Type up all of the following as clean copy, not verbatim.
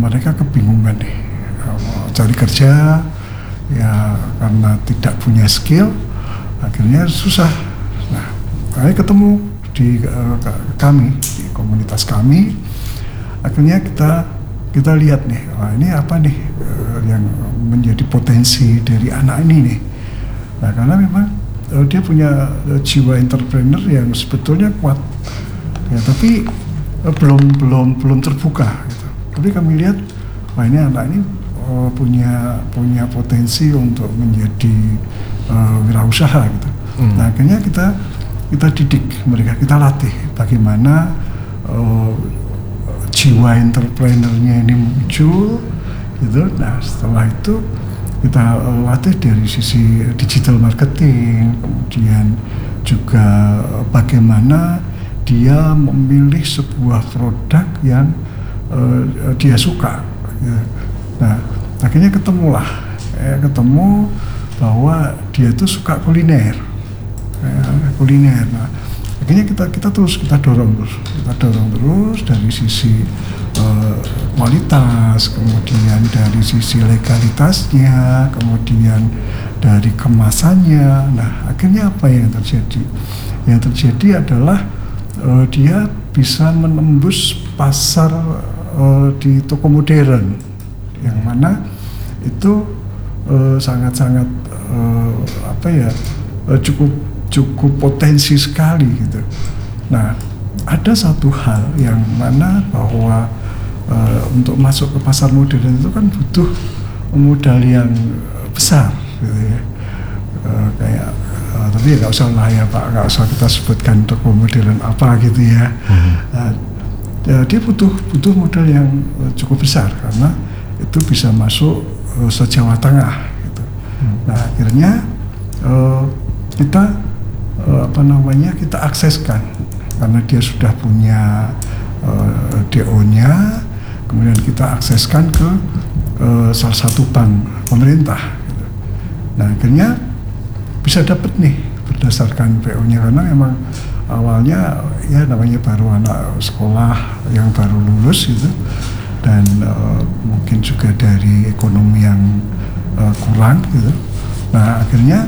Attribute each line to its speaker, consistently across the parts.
Speaker 1: mereka kebingungan nih, cari kerja ya karena tidak punya skill, akhirnya susah. Nah, saya ketemu di kami, di komunitas kami, akhirnya kita lihat nih, wah ini apa nih yang menjadi potensi dari anak ini nih. Nah, karena memang dia punya jiwa entrepreneur yang sebetulnya kuat, ya, tapi belum terbuka. Gitu. Tapi kami lihat, wah ini anak ini punya potensi untuk menjadi wirausaha gitu. Nah, akhirnya kita didik mereka, kita latih bagaimana jiwa entrepreneurnya ini muncul gitu. Nah, setelah itu kita latih dari sisi digital marketing, kemudian juga bagaimana dia memilih sebuah produk yang dia suka. Nah, akhirnya ketemu bahwa dia itu suka kuliner. Nah, akhirnya kita dorong terus dari sisi kualitas, kemudian dari sisi legalitasnya, kemudian dari kemasannya. Nah, akhirnya apa yang terjadi? Yang terjadi adalah dia bisa menembus pasar di toko modern, yang mana itu sangat-sangat cukup potensi sekali gitu. Nah, ada satu hal yang mana bahwa untuk masuk ke pasar modern itu kan butuh modal yang besar gitu ya. Tapi ya nggak usah lah ya Pak, nggak usah kita sebutkan toko modern apa gitu ya. Dia butuh modal yang cukup besar karena itu bisa masuk se-Jawa Tengah gitu. Nah, akhirnya kita kita akseskan karena dia sudah punya DO-nya, kemudian kita akseskan ke salah satu bank pemerintah gitu. Nah, akhirnya bisa dapat nih berdasarkan PO-nya, karena memang awalnya ya namanya baru anak sekolah yang baru lulus gitu, dan mungkin juga dari ekonomi yang kurang gitu. Nah, akhirnya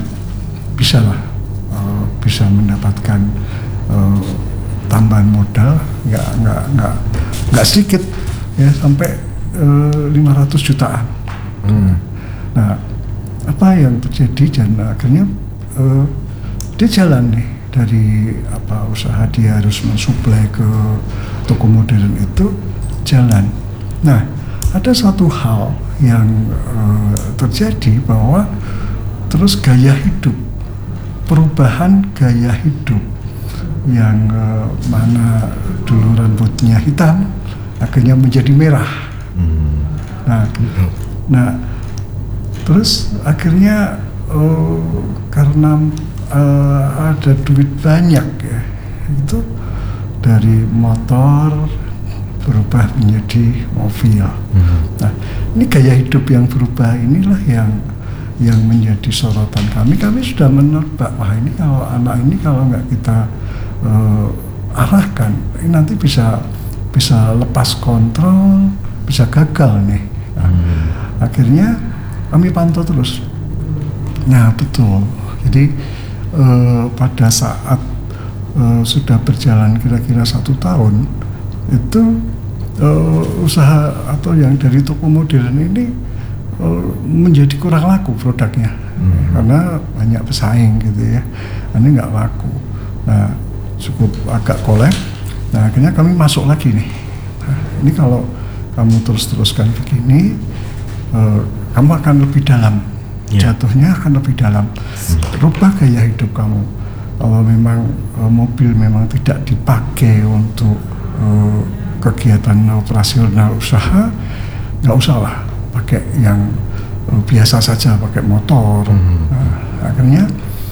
Speaker 1: bisa mendapatkan tambahan modal nggak sedikit ya, sampai 500 jutaan. Nah, apa yang terjadi, dan akhirnya dia jalan nih dari usaha dia harus mensuplai ke toko modern itu jalan. Nah, ada satu hal yang terjadi bahwa terus gaya hidup, perubahan gaya hidup yang mana dulu rambutnya hitam akhirnya menjadi merah. Nah, terus akhirnya karena ada duit banyak ya, itu dari motor berubah menjadi mobil. Nah, ini gaya hidup yang berubah inilah yang menjadi sorotan kami. Kami sudah menebak, wah ini kalau anak ini kalau nggak kita arahkan, ini nanti bisa lepas kontrol, bisa gagal nih. Nah, akhirnya kami pantau terus. Nah, betul. Jadi pada saat sudah berjalan kira-kira 1 tahun, itu usaha atau yang dari toko modern ini menjadi kurang laku produknya, karena banyak pesaing gitu ya. Ini nggak laku. Nah, cukup agak kolek. Nah, akhirnya kami masuk lagi nih. Nah, ini kalau kamu teruskan begini, kamu akan lebih dalam, jatuhnya akan lebih dalam. Rubah gaya hidup kamu. Kalau memang mobil memang tidak dipakai untuk kegiatan operasional usaha, nggak usah lah pakai yang biasa saja, pakai motor. Nah, akhirnya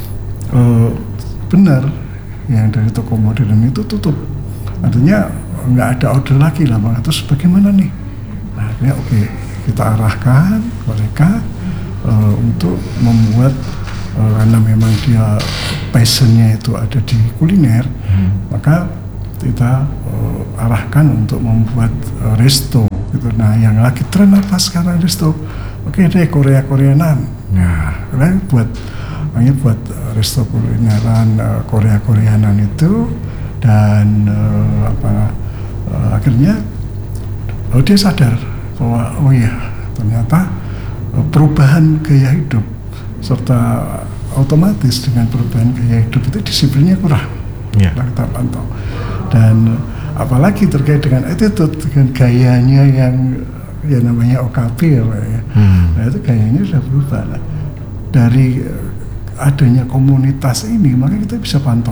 Speaker 1: benar yang dari toko modern itu tutup, artinya nggak ada order lagi lah Bang. Terus bagaimana nih? Nah, akhirnya oke, kita arahkan mereka untuk membuat, karena memang dia passionnya itu ada di kuliner, maka kita arahkan untuk membuat resto gitu. Nah yang lagi tren apa sekarang Resto? Oke deh Koreanan. Nah buat resto kulineran Koreanan itu, dan akhirnya dia sadar bahwa oh iya ternyata perubahan gaya hidup serta otomatis dengan perubahan gaya hidup itu disiplinnya kurang. Kita pantau, dan apalagi terkait dengan attitude, dengan gayanya yang ya namanya OKB ya Pak ya. Nah itu gayanya sudah berubah. Nah, dari adanya komunitas ini maka kita bisa pantau,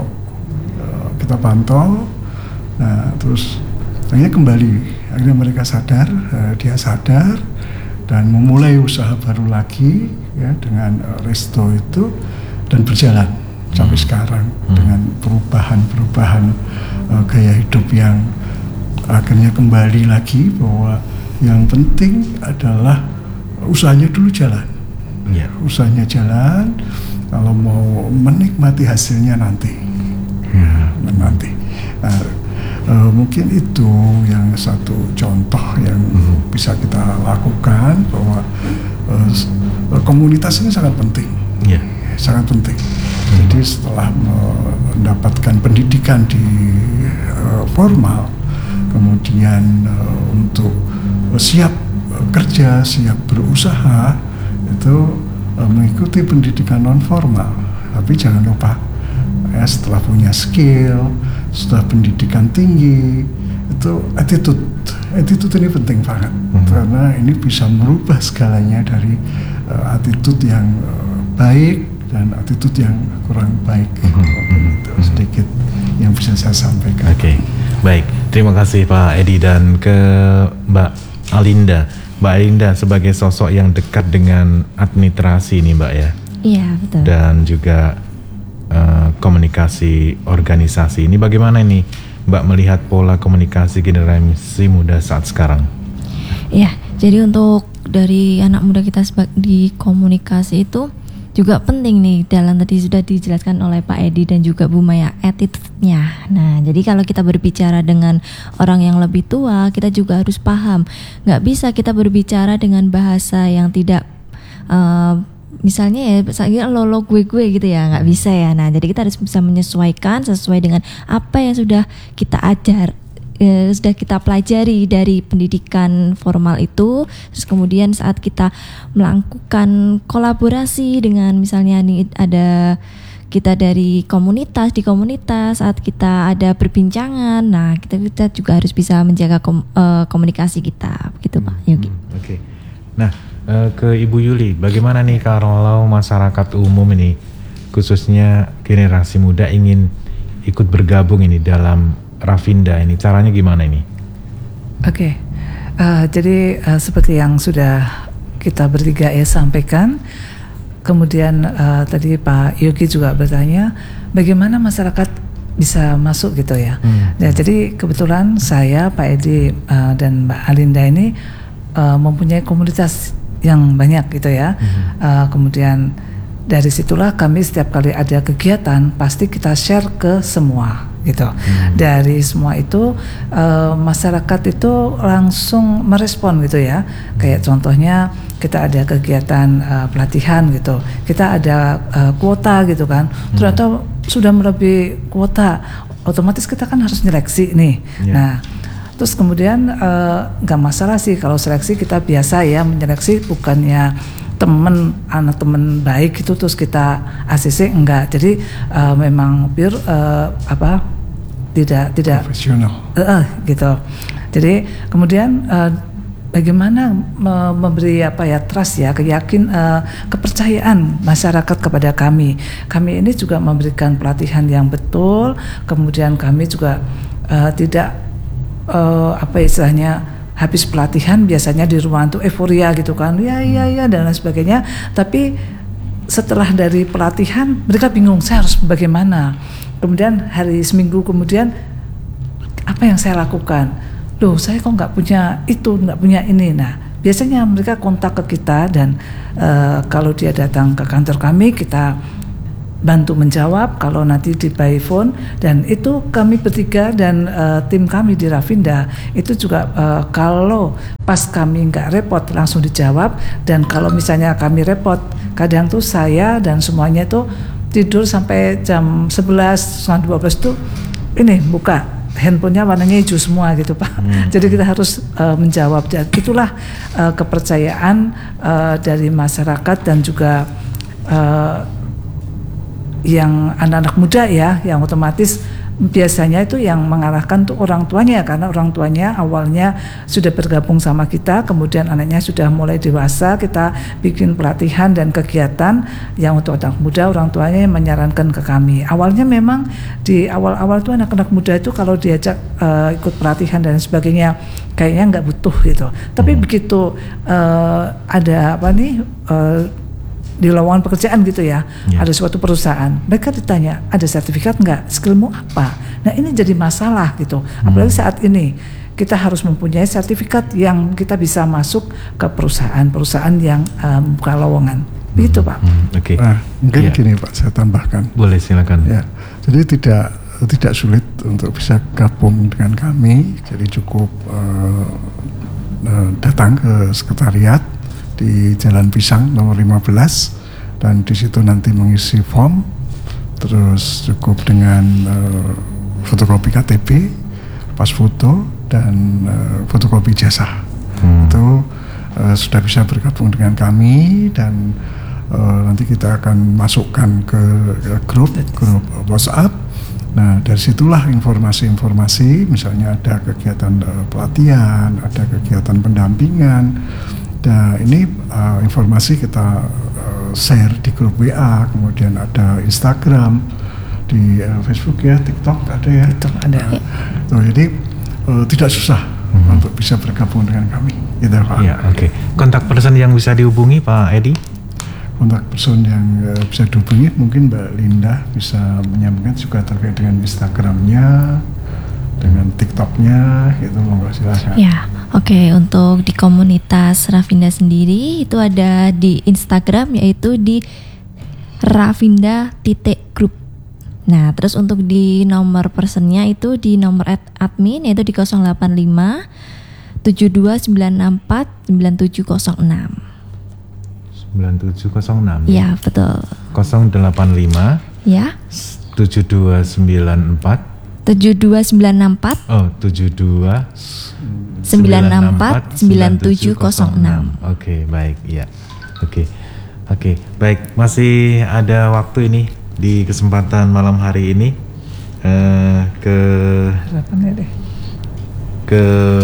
Speaker 1: nah terus akhirnya kembali, akhirnya mereka sadar, dia sadar dan memulai usaha baru lagi ya dengan resto itu, dan berjalan sampai sekarang dengan perubahan gaya hidup yang akhirnya kembali lagi bahwa yang penting adalah usahanya dulu jalan. Usahanya jalan, kalau mau menikmati hasilnya nanti. Nanti. Mungkin itu yang satu contoh yang bisa kita lakukan, bahwa komunitas ini sangat penting. Sangat penting. Jadi setelah mendapatkan pendidikan di formal, kemudian untuk siap kerja, siap berusaha, itu mengikuti pendidikan non formal. Tapi jangan lupa ya, setelah punya skill, setelah pendidikan tinggi, itu attitude ini penting banget, karena ini bisa merubah segalanya dari attitude yang baik dan attitude yang kurang baik. Itu sedikit yang bisa saya sampaikan.
Speaker 2: Baik, terima kasih Pak Edi, dan ke Mbak Alinda. Mbak Alinda sebagai sosok yang dekat dengan administrasi nih Mbak ya.
Speaker 3: Iya betul.
Speaker 2: Dan juga komunikasi organisasi ini, bagaimana ini Mbak melihat pola komunikasi generasi muda saat sekarang?
Speaker 3: Iya, jadi untuk dari anak muda kita di komunikasi itu juga penting nih, dalam tadi sudah dijelaskan oleh Pak Edi dan juga Bu Maya, attitude-nya. Nah, jadi kalau kita berbicara dengan orang yang lebih tua, kita juga harus paham. Nggak bisa kita berbicara dengan bahasa yang tidak, misalnya ya, saya lo gue gitu ya, nggak bisa ya. Nah, jadi kita harus bisa menyesuaikan sesuai dengan apa yang sudah kita sudah kita pelajari dari pendidikan formal itu. Terus kemudian saat kita melakukan kolaborasi dengan misalnya nih ada kita dari komunitas, di komunitas saat kita ada perbincangan, nah kita juga harus bisa menjaga komunikasi kita, gitu Pak Yogi.
Speaker 2: Nah ke Ibu Yuli, bagaimana nih kalau masyarakat umum ini, khususnya generasi muda ingin ikut bergabung ini dalam Rafinda ini, caranya gimana ini?
Speaker 4: Jadi seperti yang sudah kita bertiga sampaikan, kemudian tadi Pak Yogi juga bertanya bagaimana masyarakat bisa masuk gitu ya. Nah, jadi kebetulan saya, Pak Edi dan Mbak Alinda ini mempunyai komunitas yang banyak gitu ya. Kemudian dari situlah kami setiap kali ada kegiatan pasti kita share ke semua gitu. Dari semua itu masyarakat itu langsung merespon gitu ya. Kayak contohnya kita ada kegiatan pelatihan gitu, kita ada kuota gitu kan, ternyata sudah melebihi kuota, otomatis kita kan harus nyeleksi nih. Nah, terus kemudian nggak masalah sih kalau seleksi, kita biasa ya menyeleksi, bukannya anak temen baik itu terus kita ACC, enggak. Jadi memang pure tidak
Speaker 1: profesional
Speaker 4: gitu. Jadi kemudian bagaimana memberi trust ya, kepercayaan masyarakat kepada kami. Kami ini juga memberikan pelatihan yang betul, kemudian kami juga tidak istilahnya habis pelatihan biasanya di ruangan tuh euforia gitu kan, ya dan lain sebagainya. Tapi setelah dari pelatihan mereka bingung, saya harus bagaimana. Kemudian seminggu kemudian apa yang saya lakukan? Loh, saya kok nggak punya itu, nggak punya ini. Nah, biasanya mereka kontak ke kita dan kalau dia datang ke kantor kami, kita bantu menjawab kalau nanti di by phone, dan itu kami bertiga dan tim kami di Rafinda itu juga kalau pas kami nggak repot langsung dijawab, dan kalau misalnya kami repot kadang tuh saya dan semuanya itu tidur sampai jam 11 setengah 12 tuh ini buka handphonenya warnanya hijau semua gitu Pak. Jadi kita harus menjawab, dan itulah kepercayaan dari masyarakat dan juga yang anak-anak muda ya, yang otomatis biasanya itu yang mengarahkan tuh orang tuanya, karena orang tuanya awalnya sudah bergabung sama kita, kemudian anaknya sudah mulai dewasa, kita bikin pelatihan dan kegiatan yang untuk anak muda, orang tuanya yang menyarankan ke kami. Awalnya memang di awal-awal tuh anak-anak muda itu kalau diajak ikut pelatihan dan sebagainya kayaknya nggak butuh gitu, tapi begitu ada apa nih di lowongan pekerjaan gitu ya, ada suatu perusahaan, mereka ditanya ada sertifikat nggak, skillmu apa. Nah ini jadi masalah gitu, apalagi saat ini kita harus mempunyai sertifikat yang kita bisa masuk ke perusahaan-perusahaan yang buka lowongan, begitu Pak.
Speaker 2: Oke.
Speaker 1: Nah, mungkin gini Pak, saya tambahkan.
Speaker 2: Boleh, silakan.
Speaker 1: Ya, jadi tidak sulit untuk bisa gabung dengan kami, jadi cukup datang ke sekretariat di Jalan Pisang nomor 15, dan di situ nanti mengisi form, terus cukup dengan fotokopi KTP, pas foto, dan fotokopi jasa. Itu sudah bisa bergabung dengan kami, dan nanti kita akan masukkan ke grup WhatsApp. Nah dari situlah informasi-informasi, misalnya ada kegiatan pelatihan, ada kegiatan pendampingan. Nah ini informasi kita share di grup WA, kemudian ada Instagram, di Facebook ya, TikTok ada ya.
Speaker 4: TikTok ada.
Speaker 1: Jadi tidak susah untuk bisa bergabung dengan kami, gitu Pak.
Speaker 2: Ya, oke. Kontak person yang bisa dihubungi Pak Edi?
Speaker 1: Kontak person yang bisa dihubungi mungkin Mbak Linda bisa menyampaikan juga terkait dengan Instagramnya, dengan TikToknya, gitu monggo silakan.
Speaker 3: Ya, oke. Untuk di komunitas Rafinda sendiri itu ada di Instagram yaitu di rafinda.group. Nah, terus untuk di nomor personnya itu di nomor admin yaitu di 085 72964 9706.
Speaker 2: 9706.
Speaker 3: Ya, betul.
Speaker 2: 085
Speaker 3: Ya.
Speaker 2: 7294
Speaker 3: 72964
Speaker 2: Oh, 72
Speaker 3: 964 9706.
Speaker 2: Oke, baik, ya. Oke, baik. Masih ada waktu ini di kesempatan malam hari ini ke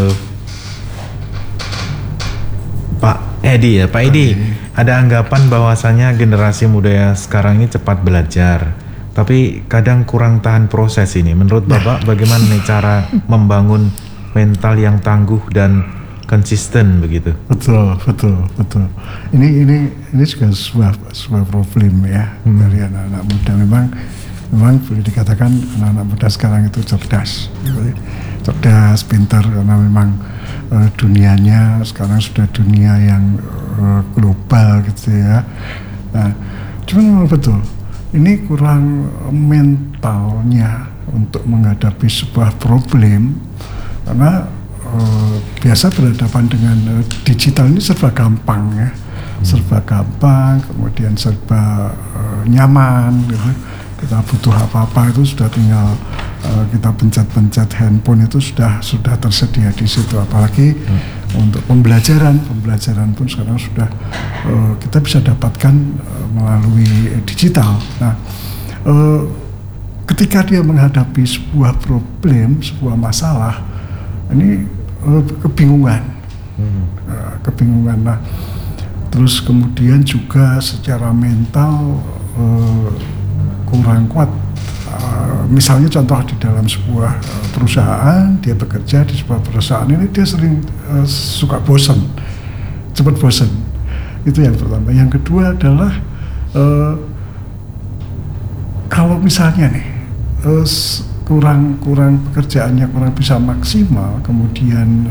Speaker 2: Pak Edi ya, Pak Edi. Ada anggapan bahwasanya generasi muda sekarang ini cepat belajar, tapi kadang kurang tahan proses ini. Menurut Bapak bagaimana nih cara membangun mental yang tangguh dan konsisten begitu? Betul.
Speaker 1: Ini juga sebuah problem ya dari anak-anak muda. Memang boleh dikatakan anak-anak muda sekarang itu cerdas, pintar, karena memang dunianya sekarang sudah dunia yang global gitu ya. Nah, cuman memang betul. Ini kurang mentalnya untuk menghadapi sebuah problem, karena biasa berhadapan dengan digital ini serba gampang ya, serba gampang, kemudian serba nyaman gitu. Kita butuh apa-apa itu sudah tinggal kita pencet-pencet handphone, itu sudah tersedia di situ. Apalagi untuk pembelajaran pun sekarang sudah kita bisa dapatkan melalui digital. Nah, ketika dia menghadapi sebuah problem, sebuah masalah, ini kebingungan. Nah, terus kemudian juga secara mental kurang kuat. Misalnya contoh di dalam sebuah perusahaan, dia bekerja di sebuah perusahaan ini, dia sering suka cepat bosan. Itu yang pertama. Yang kedua adalah kalau misalnya nih kurang pekerjaannya kurang bisa maksimal, kemudian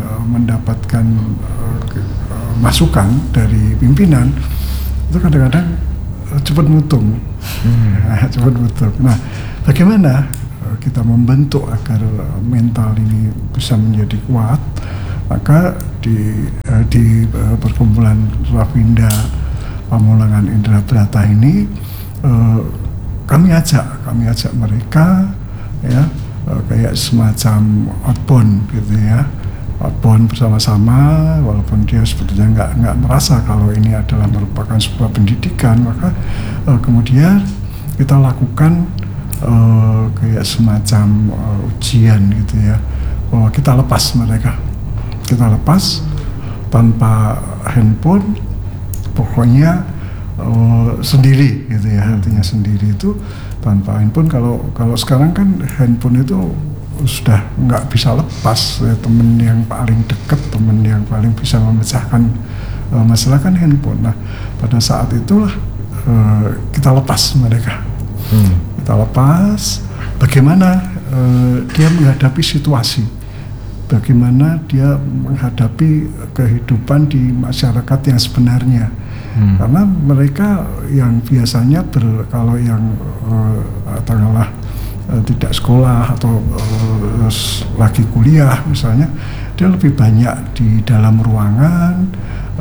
Speaker 1: mendapatkan masukan dari pimpinan, itu kadang-kadang cepat mutung. Cepat mutung. Nah, bagaimana kita membentuk agar mental ini bisa menjadi kuat? Maka di perkumpulan Rafinda Pamulangan Indra Brata ini kami ajak mereka ya, kayak semacam outbound gitu ya, outbound bersama-sama, walaupun dia sebetulnya nggak merasa kalau ini adalah merupakan sebuah pendidikan, maka kemudian kita lakukan kayak semacam ujian gitu ya, bahwa kita lepas tanpa handphone, pokoknya sendiri gitu ya, artinya sendiri itu tanpa handphone. Kalau sekarang kan handphone itu sudah nggak bisa lepas ya, teman yang paling dekat, teman yang paling bisa memecahkan masalah kan handphone. Nah, pada saat itulah kita lepas mereka. Kita lepas bagaimana dia menghadapi situasi, bagaimana dia menghadapi kehidupan di masyarakat yang sebenarnya. Karena mereka yang biasanya kalau yang katakanlah tidak sekolah atau lagi kuliah misalnya, dia lebih banyak di dalam ruangan,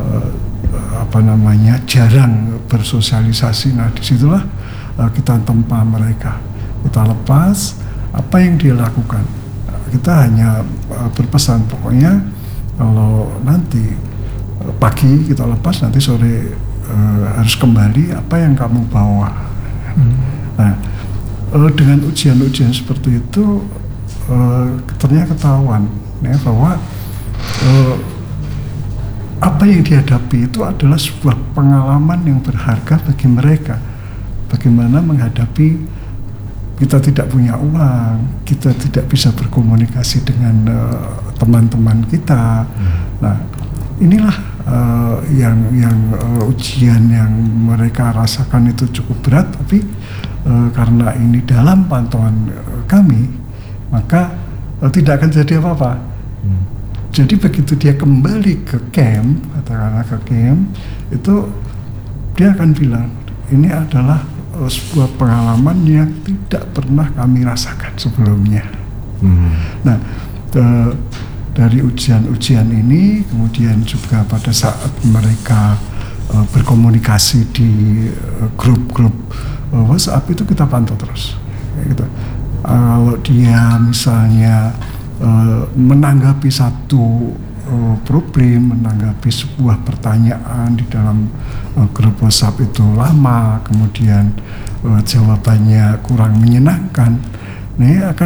Speaker 1: jarang bersosialisasi. Nah, disitulah kita tempa mereka, kita lepas. Apa yang dia lakukan, kita hanya berpesan, pokoknya kalau nanti pagi kita lepas, nanti sore harus kembali apa yang kamu bawa. Nah, dengan ujian-ujian seperti itu ternyata ketahuan ya, bahwa apa yang dihadapi itu adalah sebuah pengalaman yang berharga bagi mereka. Bagaimana menghadapi kita tidak punya uang, kita tidak bisa berkomunikasi dengan teman-teman kita. Nah, inilah ujian yang mereka rasakan itu cukup berat, tapi karena ini dalam pantauan kami, maka tidak akan jadi apa-apa. Jadi begitu dia kembali ke camp, katakanlah ke camp, itu dia akan bilang, ini adalah sebuah pengalaman yang tidak pernah kami rasakan sebelumnya. Nah, dari ujian-ujian ini, kemudian juga pada saat mereka berkomunikasi di grup-grup WhatsApp itu kita pantau terus. Gitu. Kalau dia misalnya menanggapi satu problem, menanggapi sebuah pertanyaan di dalam grup WhatsApp itu lama, kemudian jawabannya kurang menyenangkan, nah ini akan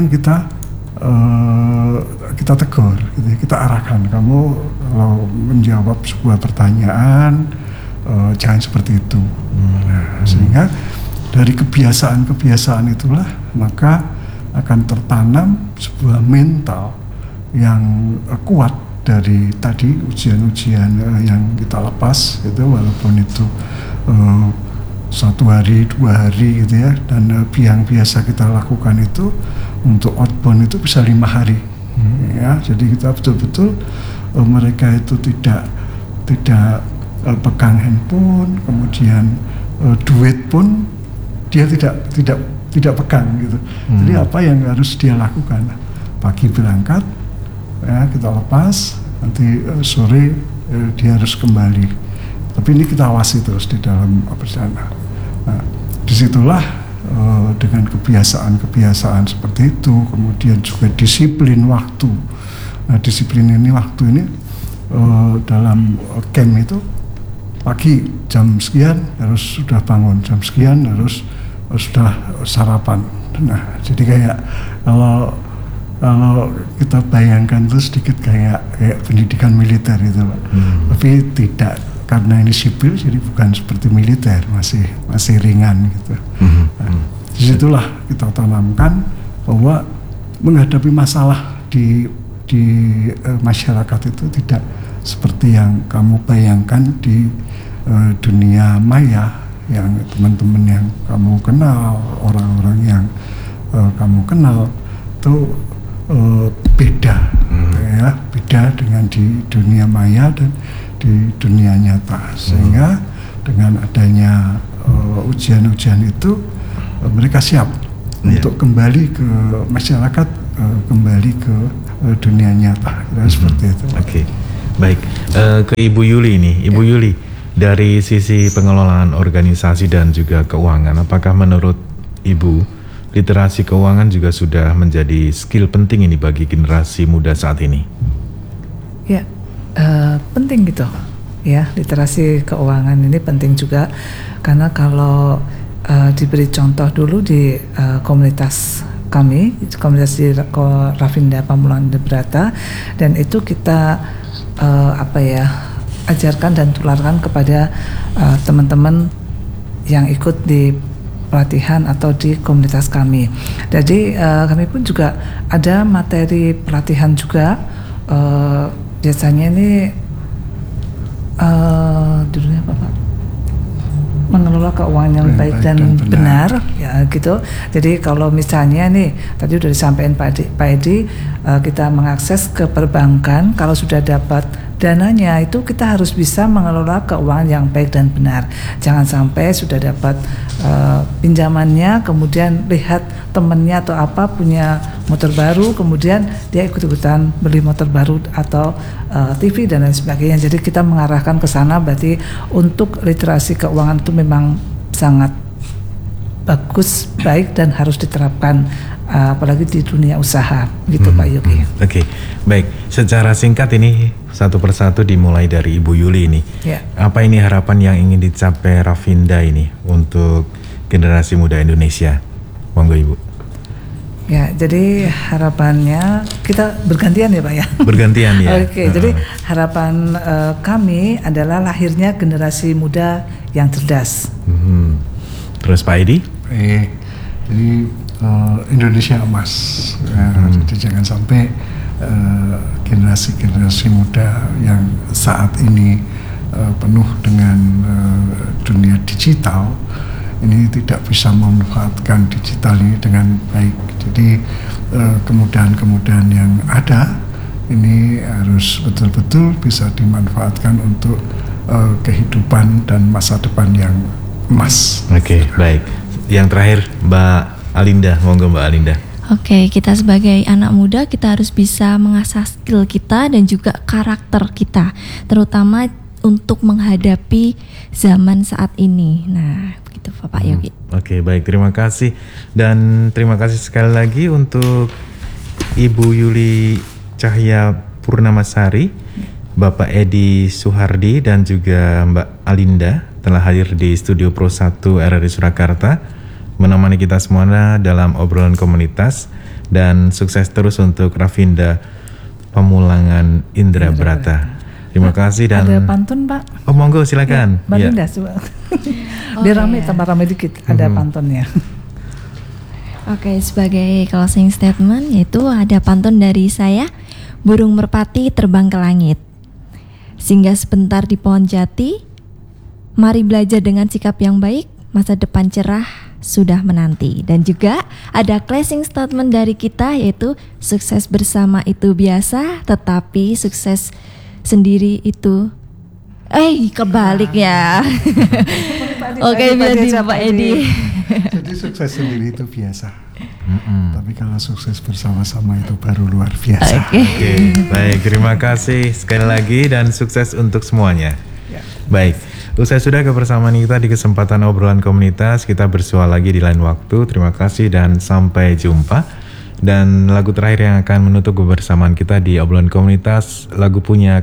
Speaker 1: kita tegur, gitu, kita arahkan, kamu kalau menjawab sebuah pertanyaan jangan seperti itu. Nah, sehingga dari kebiasaan-kebiasaan itulah maka akan tertanam sebuah mental yang kuat dari tadi ujian-ujian yang kita lepas itu, walaupun itu 1 hari 2 hari gitu ya, dan yang biasa kita lakukan itu untuk outbound itu bisa 5 hari ya. Jadi kita betul-betul mereka itu tidak pegang handphone, kemudian duit pun dia tidak pegang gitu. Jadi apa yang harus dia lakukan, pagi berangkat ya, kita lepas, nanti sore dia harus kembali. Tapi ini kita awasi terus di dalam perjalanan. Nah, disitulah dengan kebiasaan-kebiasaan seperti itu, kemudian juga disiplin waktu. Nah, disiplin waktu ini dalam camp itu pagi jam sekian harus sudah bangun, jam sekian harus sudah sarapan. Nah, jadi kayak kalau kita bayangkan itu sedikit kayak pendidikan militer itu, Pak. Tapi tidak, karena ini sipil, jadi bukan seperti militer, masih ringan gitu. Nah, disitulah kita tanamkan bahwa menghadapi masalah di masyarakat itu tidak seperti yang kamu bayangkan di dunia maya, yang teman-teman yang kamu kenal, orang-orang yang kamu kenal itu beda dengan di dunia maya dan di dunia nyata. Sehingga dengan adanya ujian-ujian itu mereka siap untuk kembali ke masyarakat, kembali ke dunia nyata, seperti itu.
Speaker 2: Oke, baik. Ke Ibu Yuli nih, Ibu Yuli, dari sisi pengelolaan organisasi dan juga keuangan, apakah menurut Ibu literasi keuangan juga sudah menjadi skill penting ini bagi generasi muda saat ini?
Speaker 4: Ya, penting gitu. Ya, literasi keuangan ini penting juga karena kalau diberi contoh dulu di komunitas kami, komunitas di Rafinda Pamulangan Indah-Brata, dan itu kita ajarkan dan tularkan kepada teman-teman yang ikut di pelatihan atau di komunitas kami. Jadi kami pun juga ada materi pelatihan juga, biasanya ini judulnya apa Pak? Mengelola keuangan yang baik dan benar, ya gitu. Jadi kalau misalnya nih tadi udah disampaikan Pak Edi, kita mengakses ke perbankan, kalau sudah dapat dananya itu kita harus bisa mengelola keuangan yang baik dan benar. Jangan sampai sudah dapat pinjamannya, kemudian lihat temennya atau apa punya motor baru, kemudian dia ikut-ikutan beli motor baru atau TV dan lain sebagainya. Jadi kita mengarahkan ke sana, berarti untuk literasi keuangan itu memang sangat bagus, baik dan harus diterapkan apalagi di dunia usaha gitu Pak Yogi.
Speaker 2: Oke, baik. Secara singkat ini satu persatu dimulai dari Ibu Yuli ini.
Speaker 4: Ya.
Speaker 2: Apa ini harapan yang ingin dicapai Rafinda ini untuk generasi muda Indonesia? Monggo Ibu.
Speaker 4: Ya, jadi harapannya kita bergantian ya Pak ya.
Speaker 2: Bergantian ya.
Speaker 4: Oke, jadi harapan kami adalah lahirnya generasi muda yang cerdas.
Speaker 2: Terus Pak Edi?
Speaker 1: Jadi Indonesia emas. Jadi jangan sampai generasi-generasi muda yang saat ini penuh dengan dunia digital ini tidak bisa memanfaatkan digital ini dengan baik. Jadi kemudahan-kemudahan yang ada ini harus betul-betul bisa dimanfaatkan untuk kehidupan dan masa depan yang emas.
Speaker 2: Oke, baik. Yang terakhir Mbak Alinda, monggo Mbak Alinda.
Speaker 3: Oke, kita sebagai anak muda kita harus bisa mengasah skill kita dan juga karakter kita, terutama untuk menghadapi zaman saat ini. Nah, begitu Bapak Yogi.
Speaker 2: Oke, baik, terima kasih. Dan terima kasih sekali lagi untuk Ibu Yuli Cahya Purnamasari, Bapak Edi Suhardi dan juga Mbak Alinda telah hadir di studio Pro 1 RRI Surakarta menemani kita semua dalam obrolan komunitas, dan sukses terus untuk Rafinda Pamulangan Indah-Brata. Terima kasih. Dan
Speaker 4: ada pantun Pak.
Speaker 2: Oh monggo silakan.
Speaker 4: Mbak Linda coba. Biar rame, tambah rame dikit, ada pantunnya.
Speaker 3: Oke, sebagai closing statement yaitu ada pantun dari saya. Burung merpati terbang ke langit, singgah sebentar di pohon jati. Mari belajar dengan sikap yang baik, masa depan cerah sudah menanti. Dan juga ada closing statement dari kita yaitu sukses bersama itu biasa, tetapi sukses sendiri itu kebalik ya. Oke, biar di Pak Edi.
Speaker 1: Jadi sukses sendiri itu biasa. Tapi kalau sukses bersama-sama itu baru luar biasa.
Speaker 2: Oke, baik, terima kasih sekali lagi dan sukses untuk semuanya. Baik, usai sudah kebersamaan kita di kesempatan obrolan komunitas, kita bersua lagi di lain waktu. Terima kasih dan sampai jumpa. Dan lagu terakhir yang akan menutup kebersamaan kita di obrolan komunitas, lagu punya